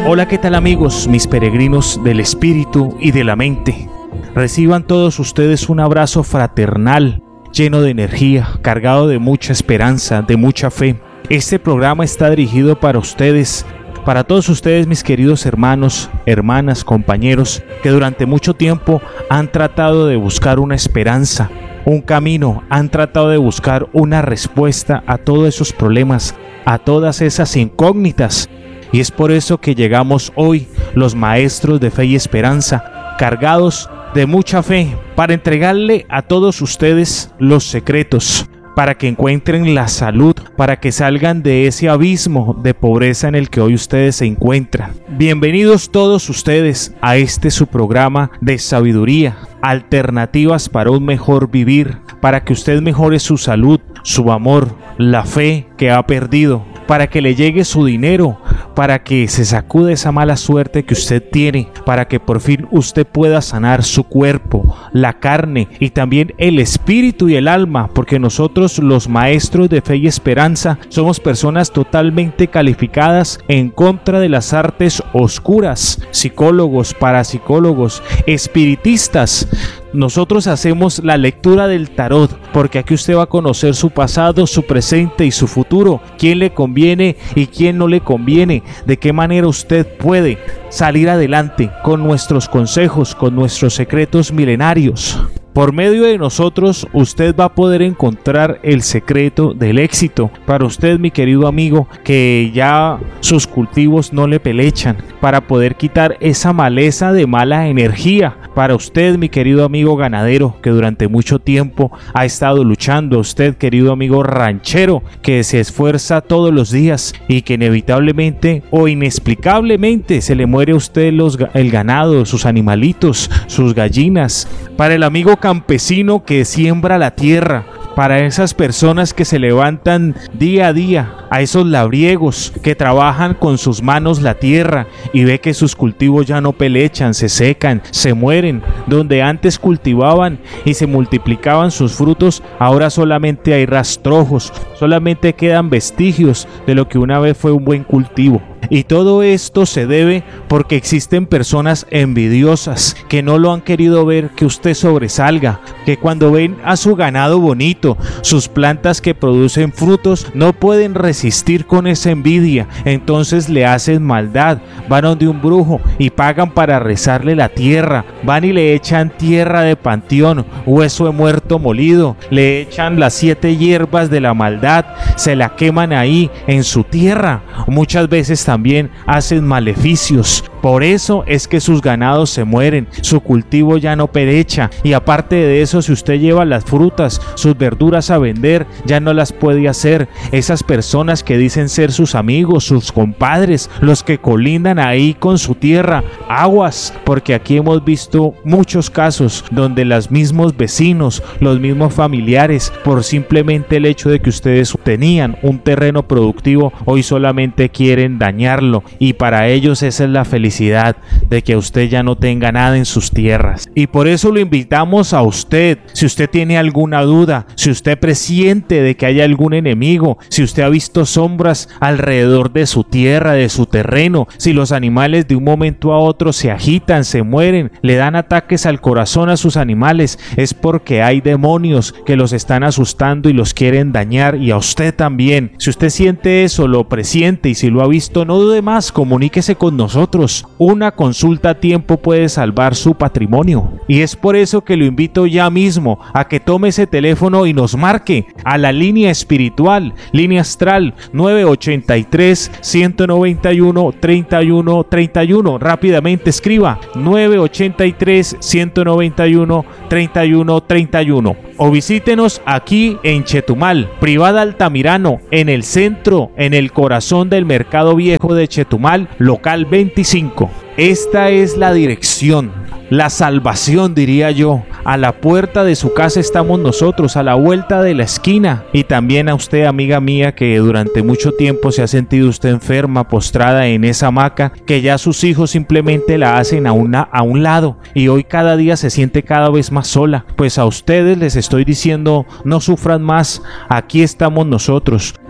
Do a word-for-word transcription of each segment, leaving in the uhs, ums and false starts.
Hola, ¿qué tal amigos, mis peregrinos del espíritu y de la mente? Reciban todos ustedes un abrazo fraternal, lleno de energía, cargado de mucha esperanza, de mucha fe. Este programa está dirigido para ustedes, para todos ustedes, mis queridos hermanos, hermanas, compañeros, que durante mucho tiempo han tratado de buscar una esperanza, un camino, han tratado de buscar una respuesta a todos esos problemas, a todas esas incógnitas. Y es por eso que llegamos hoy, los maestros de fe y esperanza, cargados de mucha fe, para entregarle a todos ustedes los secretos, para que encuentren la salud, para que salgan de ese abismo de pobreza en el que hoy ustedes se encuentran. Bienvenidos todos ustedes a este su programa de sabiduría, alternativas para un mejor vivir, para que usted mejore su salud, su amor, la fe que ha perdido, para que le llegue su dinero, para que se sacude esa mala suerte que usted tiene, para que por fin usted pueda sanar su cuerpo, la carne y también el espíritu y el alma, porque nosotros, los maestros de fe y esperanza, somos personas totalmente calificadas en contra de las artes oscuras, psicólogos, parapsicólogos, espiritistas. Nosotros hacemos la lectura del tarot, porque aquí usted va a conocer su pasado, su presente y su futuro, quién le conviene y quién no le conviene, de qué manera usted puede salir adelante con nuestros consejos, con nuestros secretos milenarios. Por medio de nosotros, usted va a poder encontrar el secreto del éxito. Para usted, mi querido amigo, que ya sus cultivos no le pelechan, para poder quitar esa maleza de mala energía. Para usted, mi querido amigo ganadero, que durante mucho tiempo ha estado luchando. Usted, querido amigo ranchero, que se esfuerza todos los días y que inevitablemente o inexplicablemente se le muere a usted los, el ganado, sus animalitos, sus gallinas. Para el amigo campesino que siembra la tierra, para esas personas que se levantan día a día, a esos labriegos que trabajan con sus manos la tierra y ve que sus cultivos ya no pelechan, se secan, se mueren, donde antes cultivaban y se multiplicaban sus frutos, ahora solamente hay rastrojos, solamente quedan vestigios de lo que una vez fue un buen cultivo. Y todo esto se debe porque existen personas envidiosas que no lo han querido ver que usted sobresalga, que cuando ven a su ganado bonito, sus plantas que producen frutos, no pueden resistir con esa envidia, entonces le hacen maldad, van donde un brujo y pagan para rezarle la tierra, van y le echan tierra de panteón, hueso de muerto molido, le echan las siete hierbas de la maldad, se la queman ahí en su tierra, muchas veces también también hacen maleficios. Por eso es que sus ganados se mueren, su cultivo ya no perecha, y aparte de eso, si usted lleva las frutas, sus verduras a vender, ya no las puede hacer. Esas personas que dicen ser sus amigos, sus compadres, los que colindan ahí con su tierra, aguas, porque aquí hemos visto muchos casos donde los mismos vecinos, los mismos familiares, por simplemente el hecho de que ustedes tenían un terreno productivo, hoy solamente quieren dañarlo, y para ellos esa es la felicidad de que usted ya no tenga nada en sus tierras. Y por eso lo invitamos a usted, si usted tiene alguna duda, si usted presiente de que haya algún enemigo, si usted ha visto sombras alrededor de su tierra, de su terreno, si los animales de un momento a otro se agitan, se mueren, le dan ataques al corazón a sus animales, es porque hay demonios que los están asustando y los quieren dañar, y a usted también. Si usted siente eso, lo presiente, y si lo ha visto, no dude más, comuníquese con nosotros. Una consulta a tiempo puede salvar su patrimonio, y es por eso que lo invito ya mismo a que tome ese teléfono y nos marque a la línea espiritual, línea astral nueve ochenta y tres, ciento noventa y uno, treinta y uno treinta y uno. Rápidamente escriba nueve ochenta y tres, ciento noventa y uno, treinta y uno treinta y uno, o visítenos aquí en Chetumal, Privada Altamirano, en el centro, en el corazón del Mercado Viejo de Chetumal, local veinticinco. Esta es la dirección, la salvación, diría yo. A la puerta de su casa estamos nosotros, a la vuelta de la esquina. Y también a usted, amiga mía, que durante mucho tiempo se ha sentido usted enferma, postrada en esa hamaca, que ya sus hijos simplemente la hacen a, una, a un lado, y hoy cada día se siente cada vez más sola. Pues a ustedes les estoy diciendo, no sufran más, aquí estamos nosotros.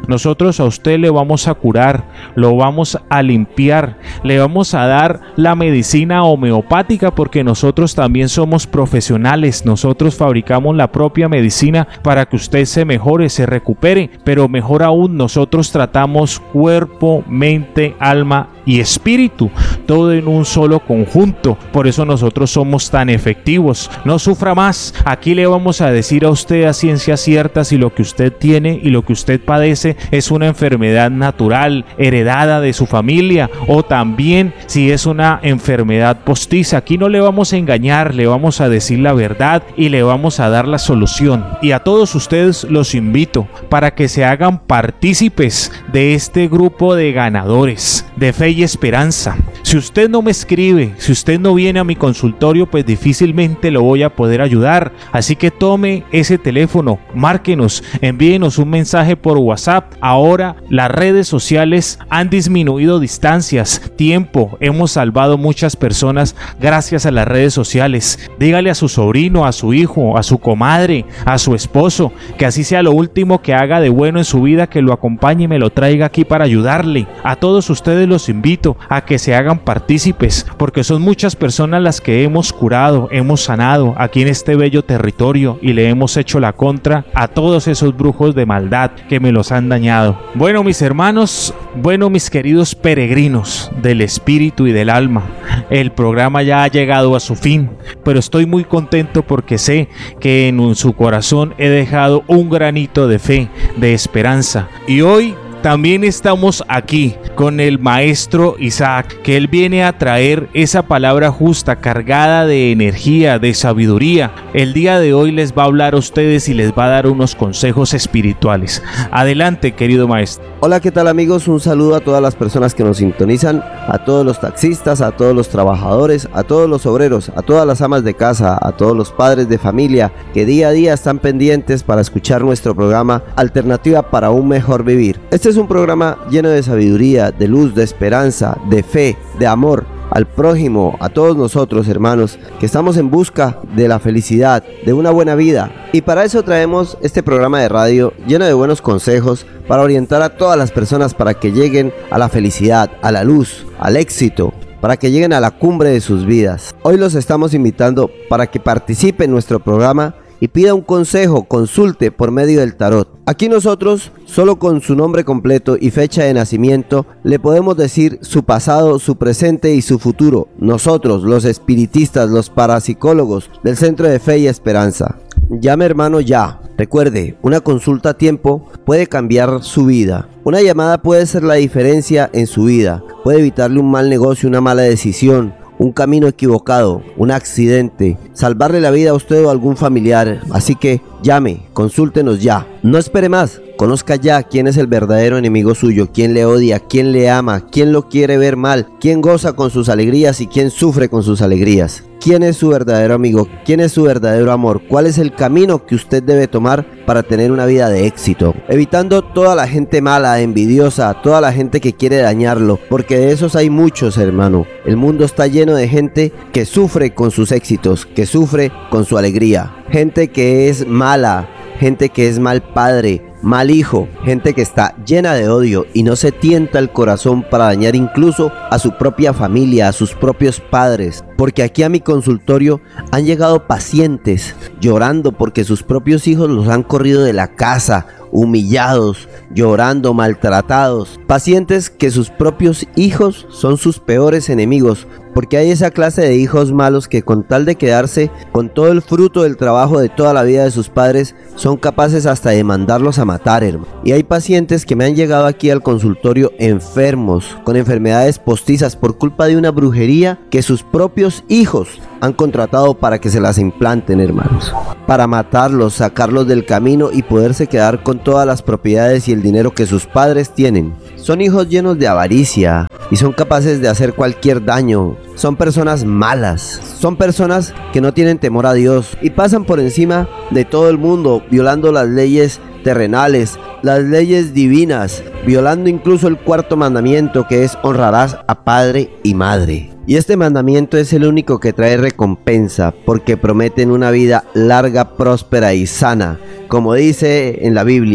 Nosotros a usted le vamos a curar, lo vamos a limpiar, le vamos a dar la medicina homeopática porque nosotros también somos profesionales, nosotros fabricamos la propia medicina para que usted se mejore, se recupere, pero mejor aún nosotros tratamos cuerpo, mente, alma y espíritu, todo en un solo conjunto. Por eso nosotros somos tan efectivos. No sufra más, aquí le vamos a decir a usted a ciencia cierta si lo que usted tiene y lo que usted padece es una enfermedad natural, heredada de su familia, o también si es una enfermedad postiza. Aquí no le vamos a engañar, le vamos a decir la verdad y le vamos a dar la solución. Y a todos ustedes los invito para que se hagan partícipes de este grupo de ganadores de fe y esperanza. Si usted no me escribe, si usted no viene a mi consultorio, pues difícilmente lo voy a poder ayudar. Así que tome ese teléfono, márquenos, envíenos un mensaje por WhatsApp. Ahora las redes sociales han disminuido distancias, tiempo, hemos salvado muchas personas gracias a las redes sociales. Dígale a su sobrino, a su hijo, a su comadre, a su esposo, que así sea lo último que haga de bueno en su vida, que lo acompañe y me lo traiga aquí para ayudarle. A todos ustedes los invito a que se hagan partícipes, porque son muchas personas las que hemos curado, hemos sanado aquí en este bello territorio y le hemos hecho la contra a todos esos brujos de maldad que me los han dañado. Bueno, mis hermanos, bueno, mis queridos peregrinos del espíritu y del alma, el programa ya ha llegado a su fin, pero estoy muy contento porque sé que en su corazón he dejado un granito de fe, de esperanza, y hoy también estamos aquí con el maestro Isaac, que él viene a traer esa palabra justa, cargada de energía, de sabiduría. El día de hoy les va a hablar a ustedes y les va a dar unos consejos espirituales. Adelante, querido maestro. Hola, ¿qué tal amigos? Un saludo a todas las personas que nos sintonizan, a todos los taxistas, a todos los trabajadores, a todos los obreros, a todas las amas de casa, a todos los padres de familia que día a día están pendientes para escuchar nuestro programa Alternativa para un Mejor Vivir. Este es un programa lleno de sabiduría, de luz, de esperanza, de fe, de amor al prójimo, a todos nosotros, hermanos, que estamos en busca de la felicidad, de una buena vida. Y para eso traemos este programa de radio lleno de buenos consejos para orientar a todas las personas para que lleguen a la felicidad, a la luz, al éxito, para que lleguen a la cumbre de sus vidas. Hoy los estamos invitando para que participen en nuestro programa y pida un consejo, consulte por medio del tarot. Aquí nosotros, solo con su nombre completo y fecha de nacimiento, le podemos decir su pasado, su presente y su futuro. Nosotros, los espiritistas, los parapsicólogos del Centro de Fe y Esperanza. Llame, hermano, ya. Recuerde, una consulta a tiempo puede cambiar su vida. Una llamada puede ser la diferencia en su vida. Puede evitarle un mal negocio, una mala decisión, un camino equivocado, un accidente, salvarle la vida a usted o a algún familiar. Así que llame, consúltenos ya. No espere más, conozca ya quién es el verdadero enemigo suyo, quién le odia, quién le ama, quién lo quiere ver mal, quién goza con sus alegrías y quién sufre con sus alegrías. ¿Quién es su verdadero amigo? ¿Quién es su verdadero amor? ¿Cuál es el camino que usted debe tomar para tener una vida de éxito? Evitando toda la gente mala, envidiosa, toda la gente que quiere dañarlo, porque de esos hay muchos, hermano. El mundo está lleno de gente que sufre con sus éxitos, que sufre con su alegría. Gente que es mala, gente que es mal padre, mal hijo, gente que está llena de odio y no se tienta el corazón para dañar incluso a su propia familia, a sus propios padres. Porque aquí a mi consultorio han llegado pacientes llorando porque sus propios hijos los han corrido de la casa, humillados, llorando, maltratados. Pacientes que sus propios hijos son sus peores enemigos, porque hay esa clase de hijos malos que con tal de quedarse con todo el fruto del trabajo de toda la vida de sus padres, son capaces hasta de mandarlos a matar, hermano. Y hay pacientes que me han llegado aquí al consultorio enfermos, con enfermedades postizas por culpa de una brujería que sus propios hijos han contratado para que se las implanten, hermanos, para matarlos, sacarlos del camino y poderse quedar con todas las propiedades y el dinero que sus padres tienen. Son hijos llenos de avaricia y son capaces de hacer cualquier daño. Son personas malas, son personas que no tienen temor a Dios y pasan por encima de todo el mundo, violando las leyes terrenales, las leyes divinas, violando incluso el cuarto mandamiento, que es honrarás a padre y madre. Y este mandamiento es el único que trae recompensa, porque prometen una vida larga, próspera y sana. Como dice en la Biblia,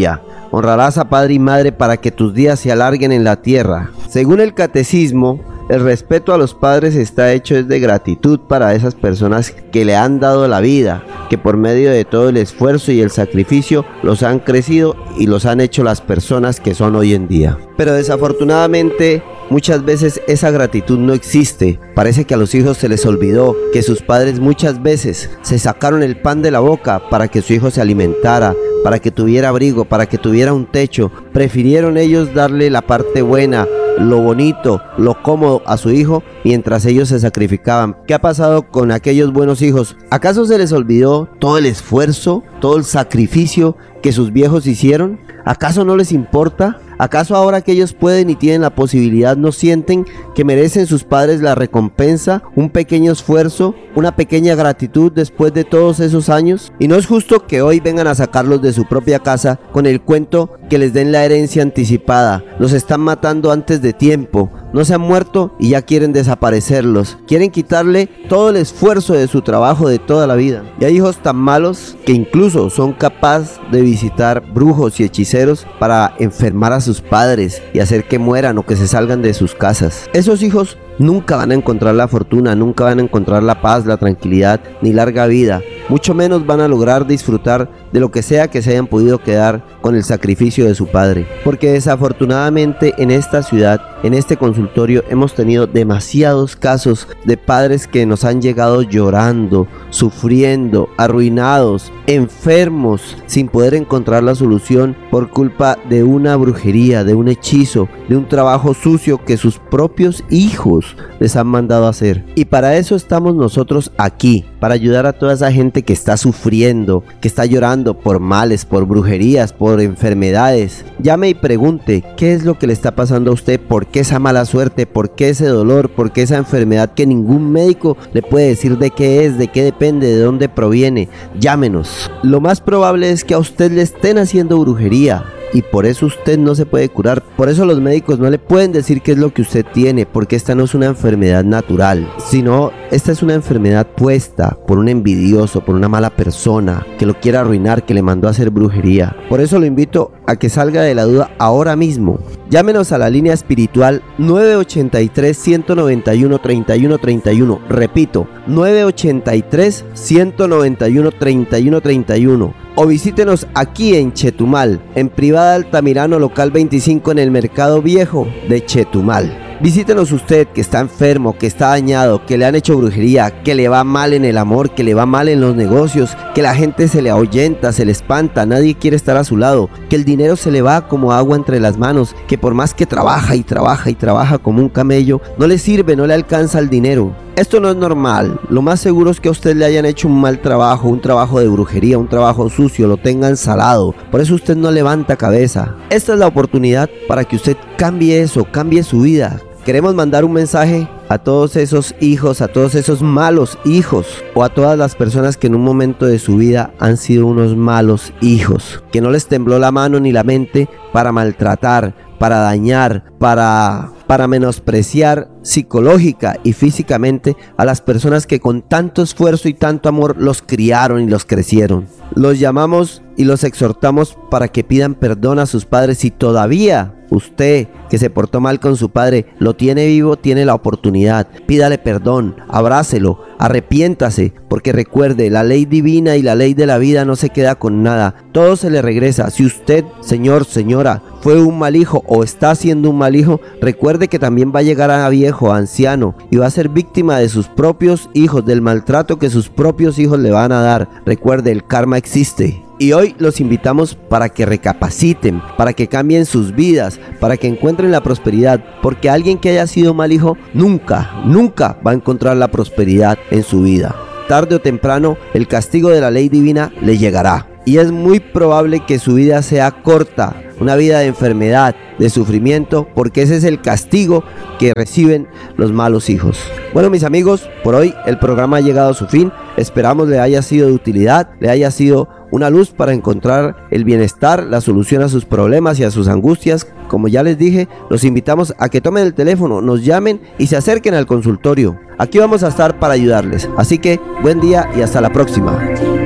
honrarás a padre y madre para que tus días se alarguen en la tierra. Según el catecismo, el respeto a los padres está hecho es de gratitud para esas personas que le han dado la vida, que por medio de todo el esfuerzo y el sacrificio los han crecido y los han hecho las personas que son hoy en día. Pero desafortunadamente muchas veces esa gratitud no existe. Parece que a los hijos se les olvidó que sus padres muchas veces se sacaron el pan de la boca para que su hijo se alimentara, para que tuviera abrigo, para que tuviera un techo. Prefirieron ellos darle la parte buena, lo bonito, lo cómodo a su hijo mientras ellos se sacrificaban. ¿Qué ha pasado con aquellos buenos hijos? ¿Acaso se les olvidó todo el esfuerzo, todo el sacrificio que sus viejos hicieron? ¿Acaso no les importa? ¿Acaso ahora que ellos pueden y tienen la posibilidad no sienten que merecen sus padres la recompensa, un pequeño esfuerzo, una pequeña gratitud después de todos esos años? Y no es justo que hoy vengan a sacarlos de su propia casa con el cuento que les den la herencia anticipada. Los están matando antes de tiempo. No se han muerto y ya quieren desaparecerlos. Quieren quitarle todo el esfuerzo de su trabajo de toda la vida. Y hay hijos tan malos que incluso son capaces de visitar brujos y hechiceros para enfermar a sus padres y hacer que mueran o que se salgan de sus casas. Esos hijos nunca van a encontrar la fortuna, nunca van a encontrar la paz, la tranquilidad ni larga vida. Mucho menos van a lograr disfrutar de lo que sea que se hayan podido quedar con el sacrificio de su padre. Porque desafortunadamente en esta ciudad, en este consultorio, hemos tenido demasiados casos de padres que nos han llegado llorando, sufriendo, arruinados, enfermos, sin poder encontrar la solución por culpa de una brujería, de un hechizo, de un trabajo sucio que sus propios hijos les han mandado a hacer. Y para eso estamos nosotros aquí, para ayudar a toda esa gente que está sufriendo, que está llorando por males, por brujerías, por enfermedades. Llame y pregunte qué es lo que le está pasando a usted, por qué esa mala suerte, por qué ese dolor, por qué esa enfermedad que ningún médico le puede decir de qué es, de qué depende, de dónde proviene. Llámenos. Lo más probable es que a usted le estén haciendo brujería y por eso usted no se puede curar. Por eso los médicos no le pueden decir qué es lo que usted tiene, porque esta no es una enfermedad natural, sino esta es una enfermedad puesta por un envidioso, por una mala persona que lo quiere arruinar, que le mandó a hacer brujería. Por eso lo invito a que salga de la duda ahora mismo. Llámenos a la línea espiritual nueve ochenta y tres, ciento noventa y uno, treinta y uno treinta y uno. Repito, nueve ochenta y tres, ciento noventa y uno, treinta y uno treinta y uno. O visítenos aquí en Chetumal, en Privada Altamirano, local veinticinco, en el Mercado Viejo de Chetumal. Visítenos usted que está enfermo, que está dañado, que le han hecho brujería, que le va mal en el amor, que le va mal en los negocios, que la gente se le ahuyenta, se le espanta, nadie quiere estar a su lado, que el dinero se le va como agua entre las manos, que por más que trabaja y trabaja y trabaja como un camello, no le sirve, no le alcanza el dinero. Esto no es normal. Lo más seguro es que a usted le hayan hecho un mal trabajo, un trabajo de brujería, un trabajo sucio, lo tengan salado. Por eso usted no levanta cabeza. Esta es la oportunidad para que usted cambie eso, cambie su vida. Queremos mandar un mensaje a todos esos hijos, a todos esos malos hijos, o a todas las personas que en un momento de su vida han sido unos malos hijos, que no les tembló la mano ni la mente para maltratar, para dañar, para, para menospreciar psicológica y físicamente a las personas que con tanto esfuerzo y tanto amor los criaron y los crecieron. Los llamamos y los exhortamos para que pidan perdón a sus padres. Si todavía usted que se portó mal con su padre lo tiene vivo, tiene la oportunidad, pídale perdón, abrácelo, arrepiéntase, porque recuerde, la ley divina y la ley de la vida no se queda con nada, todo se le regresa. Si usted, señor, señora, fue un mal hijo o está siendo un mal hijo, recuerde que también va a llegar a viejo, a anciano, y va a ser víctima de sus propios hijos, del maltrato que sus propios hijos le van a dar. Recuerde, el karma existe. Y hoy los invitamos para que recapaciten, para que cambien sus vidas, para que encuentren la prosperidad, porque alguien que haya sido mal hijo nunca, nunca va a encontrar la prosperidad en su vida. Tarde o temprano el castigo de la ley divina le llegará. Y es muy probable que su vida sea corta, una vida de enfermedad, de sufrimiento, porque ese es el castigo que reciben los malos hijos. Bueno, mis amigos, por hoy el programa ha llegado a su fin. Esperamos le haya sido de utilidad, le haya sido una luz para encontrar el bienestar, la solución a sus problemas y a sus angustias. Como ya les dije, los invitamos a que tomen el teléfono, nos llamen y se acerquen al consultorio. Aquí vamos a estar para ayudarles. Así que buen día y hasta la próxima.